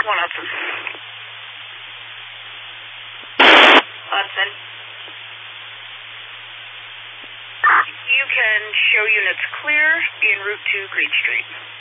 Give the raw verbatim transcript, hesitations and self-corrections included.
one Hudson. Hudson. You can show units clear en route to Green Street.